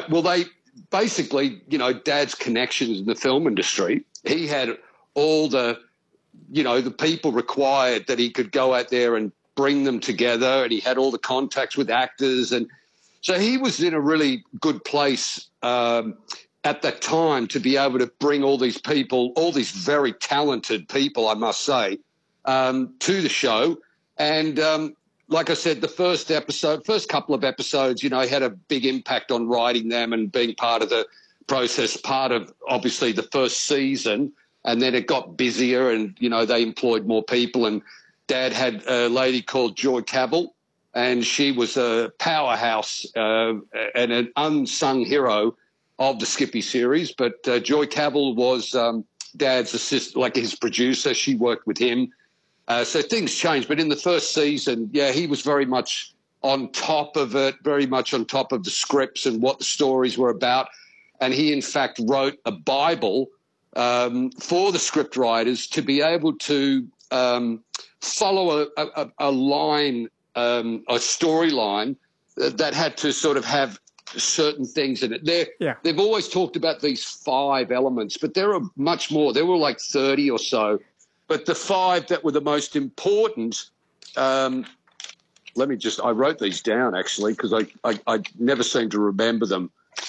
Right. Well, they basically, Dad's connections in the film industry, he had all the people required that he could go out there and bring them together, and he had all the contacts with actors. And so he was in a really good place at that time to be able to bring all these people, all these very talented people, I must say, to the show. And like I said, the first couple of episodes, had a big impact on writing them and being part of the process, part of obviously the first season. And then it got busier and, they employed more people. And Dad had a lady called Joy Cavill, and she was a powerhouse and an unsung hero of the Skippy series. But Joy Cavill was Dad's assistant, like his producer. She worked with him. So things changed. But in the first season, he was very much on top of it, very much on top of the scripts and what the stories were about. And he, in fact, wrote a Bible for the script writers to be able to follow a line, a storyline that had to sort of have certain things in it. They've always talked about these 5 elements, but there are much more. There were like 30 or so. But the 5 that were the most important, I wrote these down actually because I never seem to remember them.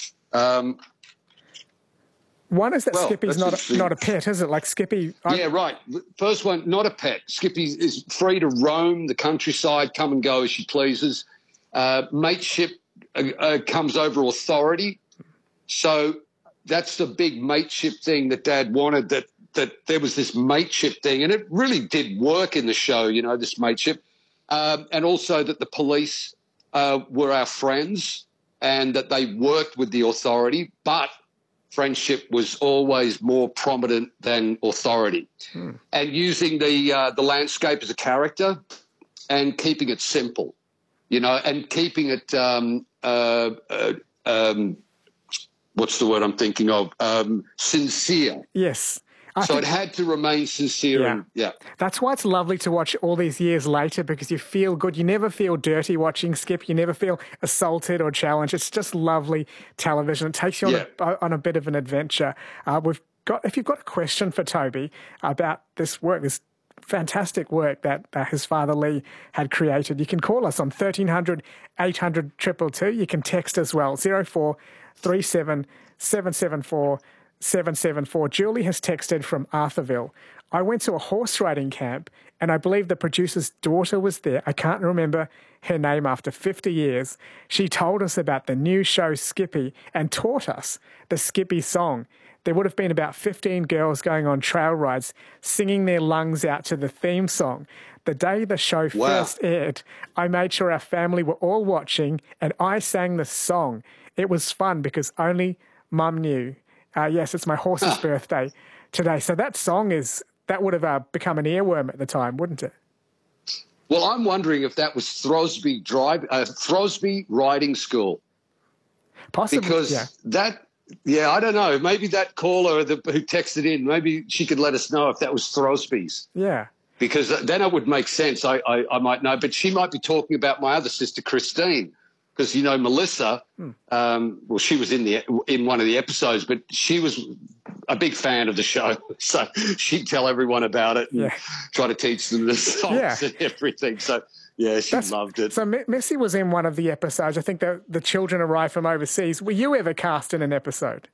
One is that Skippy's not a pet, is it? Like Skippy... Yeah, right. First one, not a pet. Skippy is free to roam the countryside, come and go as she pleases. Mateship comes over authority. So that's the big mateship thing that Dad wanted, that there was this mateship thing. And it really did work in the show, this mateship. And also that the police were our friends and that they worked with the authority, but friendship was always more prominent than authority. And using the landscape as a character and keeping it simple, and keeping it what's the word I'm thinking of? Sincere. Yes. So it had to remain sincere. That's why it's lovely to watch all these years later, because you feel good. You never feel dirty watching Skip. You never feel assaulted or challenged. It's just lovely television. It takes you on a bit of an adventure. If you've got a question for Toby about this work, this fantastic work that his father Lee had created, you can call us on 1300 800 222. You can text as well, 0437 774 774. Julie has texted from Arthurville. I went to a horse riding camp and I believe the producer's daughter was there. I can't remember her name after 50 years. She told us about the new show Skippy and taught us the Skippy song. There would have been about 15 girls going on trail rides, singing their lungs out to the theme song. The day the show first aired, I made sure our family were all watching and I sang the song. It was fun because only Mum knew. Yes, it's my horse's birthday today. So that song that would have become an earworm at the time, wouldn't it? Well, I'm wondering if that was Throsby Riding School. Possibly, because I don't know. Maybe that caller who texted in, maybe she could let us know if that was Throsby's. Yeah. Because then it would make sense. I might know. But she might be talking about my other sister, Christine. Because, Melissa, she was in one of the episodes, but she was a big fan of the show. So she'd tell everyone about it and try to teach them the songs and everything. So, she loved it. So Missy was in one of the episodes. I think the children arrived from overseas. Were you ever cast in an episode?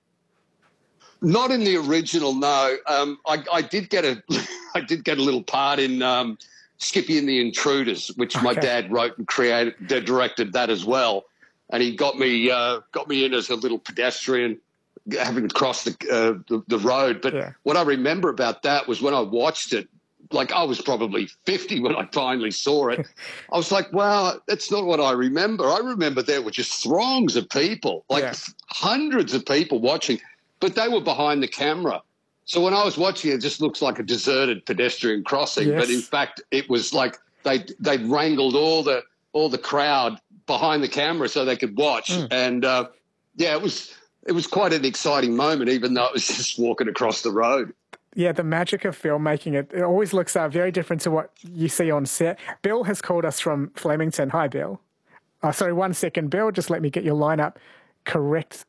Not in the original, no. I did get a little part in Skippy and the Intruders, which my dad wrote and directed that as well, and he got me in as a little pedestrian, having crossed the road. But what I remember about that was when I watched it, like I was probably 50 when I finally saw it. I was like, wow, that's not what I remember. I remember there were just throngs of people, hundreds of people watching, but they were behind the camera. So when I was watching it, it just looks like a deserted pedestrian crossing. Yes. But in fact, it was like they'd wrangled all the crowd behind the camera so they could watch. And it was quite an exciting moment, even though it was just walking across the road. Yeah, the magic of filmmaking, it always looks very different to what you see on set. Bill has called us from Flemington. Hi, Bill. Sorry, 1 second, Bill. Just let me get your lineup correct